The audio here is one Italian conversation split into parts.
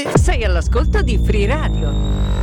Sei all'ascolto di Free Radio.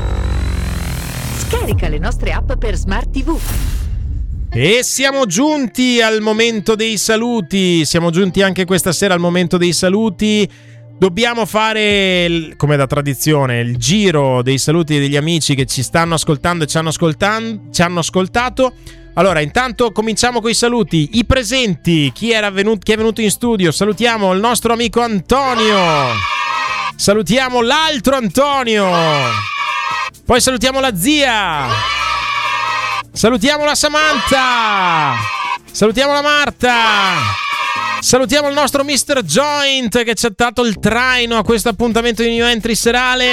Scarica le nostre app per Smart TV. E siamo giunti al momento dei saluti. Siamo giunti anche questa sera al momento dei saluti. Dobbiamo fare, come da tradizione, il giro dei saluti degli amici che ci stanno ascoltando e ci hanno ascoltato. Allora, intanto cominciamo con i saluti. I presenti, chi è venuto in studio? Salutiamo il nostro amico Antonio. Salutiamo l'altro Antonio. Poi salutiamo la zia. Salutiamo la Samantha. Salutiamo la Marta. Salutiamo il nostro Mr. Joint che ci ha dato il traino a questo appuntamento di New Entry serale.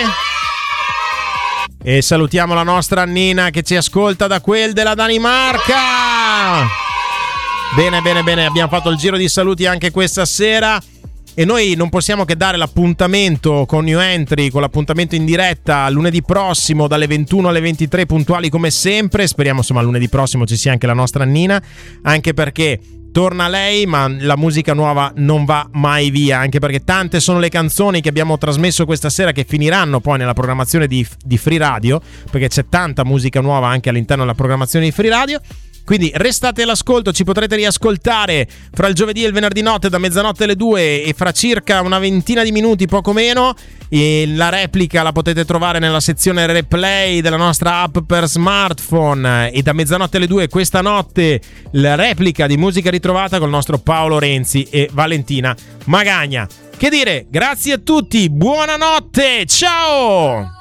E salutiamo la nostra Annina che ci ascolta da quel della Danimarca. Bene, abbiamo fatto il giro di saluti anche questa sera. E noi non possiamo che dare l'appuntamento con New Entry, con l'appuntamento in diretta lunedì prossimo dalle 21 alle 23 puntuali come sempre. Speriamo insomma lunedì prossimo ci sia anche la nostra Annina, anche perché torna lei, ma la musica nuova non va mai via, anche perché tante sono le canzoni che abbiamo trasmesso questa sera che finiranno poi nella programmazione di Free Radio, perché c'è tanta musica nuova anche all'interno della programmazione di Free Radio. Quindi restate all'ascolto, ci potrete riascoltare fra il giovedì e il venerdì notte da mezzanotte alle 2 e fra circa una ventina di minuti, poco meno. E la replica la potete trovare nella sezione replay della nostra app per smartphone. E da mezzanotte alle 2 questa notte la replica di Musica Ritrovata con il nostro Paolo Renzi e Valentina Magagna. Che dire, grazie a tutti, buonanotte, ciao!